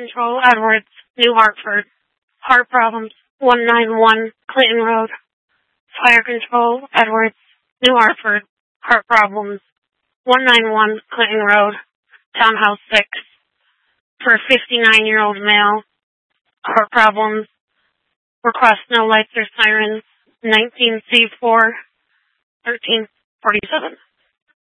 Control, Edwards, New Hartford. Heart problems, 191 Clinton Road. Fire Control, Edwards, New Hartford. Heart problems, 191 Clinton Road, Townhouse 6. For a 59-year-old male. Heart problems. Request no lights or sirens. 19C4, 1347.